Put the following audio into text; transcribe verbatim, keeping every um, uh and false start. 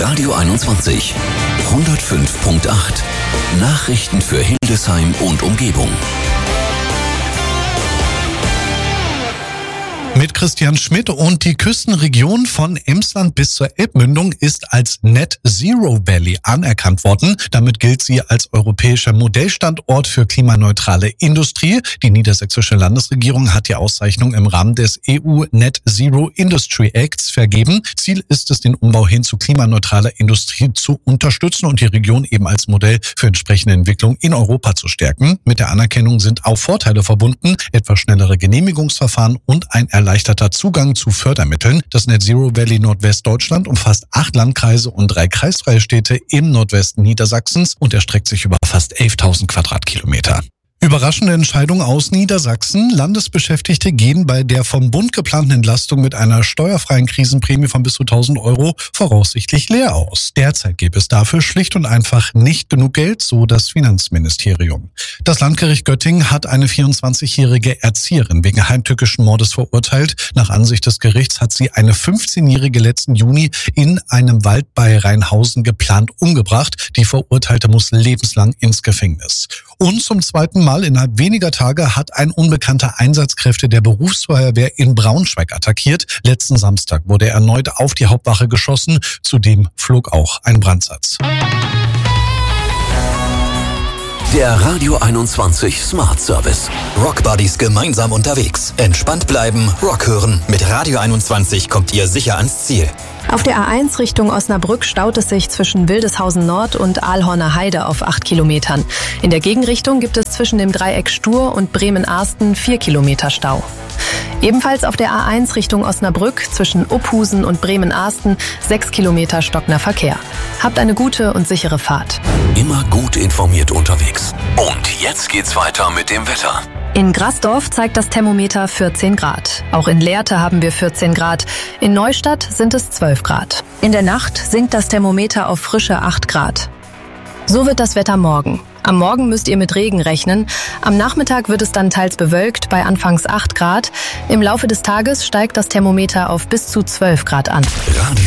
Radio einundzwanzig. hundertfünf Komma acht. Nachrichten für Hildesheim und Umgebung. Mit Christian Schmidt, und die Küstenregion von Emsland bis zur Elbmündung ist als Net Zero Valley anerkannt worden. Damit gilt sie als europäischer Modellstandort für klimaneutrale Industrie. Die niedersächsische Landesregierung hat die Auszeichnung im Rahmen des E U Net Zero Industry Acts vergeben. Ziel ist es, den Umbau hin zu klimaneutraler Industrie zu unterstützen und die Region eben als Modell für entsprechende Entwicklung in Europa zu stärken. Mit der Anerkennung sind auch Vorteile verbunden, etwa schnellere Genehmigungsverfahren und ein erleichterter Zugang zu Fördermitteln. Das Net Zero Valley Nordwestdeutschland umfasst acht Landkreise und drei kreisfreie Städte im Nordwesten Niedersachsens und erstreckt sich über fast elftausend Quadratkilometer. Überraschende Entscheidung aus Niedersachsen. Landesbeschäftigte gehen bei der vom Bund geplanten Entlastung mit einer steuerfreien Krisenprämie von bis zu tausend Euro voraussichtlich leer aus. Derzeit gäbe es dafür schlicht und einfach nicht genug Geld, so das Finanzministerium. Das Landgericht Göttingen hat eine vierundzwanzigjährige Erzieherin wegen heimtückischen Mordes verurteilt. Nach Ansicht des Gerichts hat sie eine fünfzehnjährige letzten Juni in einem Wald bei Rheinhausen geplant umgebracht. Die Verurteilte muss lebenslang ins Gefängnis. Und zum zweiten Mal innerhalb weniger Tage hat ein unbekannter Einsatzkräfte der Berufsfeuerwehr in Braunschweig attackiert. Letzten Samstag wurde erneut auf die Hauptwache geschossen. Zudem flog auch ein Brandsatz. Der Radio einundzwanzig Smart Service. Rockbuddies gemeinsam unterwegs. Entspannt bleiben, Rock hören. Mit Radio einundzwanzig kommt ihr sicher ans Ziel. Auf der A eins Richtung Osnabrück staut es sich zwischen Wildeshausen Nord und Aalhorner Heide auf acht Kilometern. In der Gegenrichtung gibt es zwischen dem Dreieck Stur und Bremen-Arsten vier Kilometer Stau. Ebenfalls auf der A eins Richtung Osnabrück zwischen Uphusen und Bremen-Arsten sechs Kilometer stockender Verkehr. Habt eine gute und sichere Fahrt. Immer gut informiert unterwegs. Und jetzt geht's weiter mit dem Wetter. In Grasdorf zeigt das Thermometer vierzehn Grad. Auch in Lehrte haben wir vierzehn Grad. In Neustadt sind es zwölf Grad. In der Nacht sinkt das Thermometer auf frische acht Grad. So wird das Wetter morgen. Am Morgen müsst ihr mit Regen rechnen. Am Nachmittag wird es dann teils bewölkt bei anfangs acht Grad. Im Laufe des Tages steigt das Thermometer auf bis zu zwölf Grad an. Radio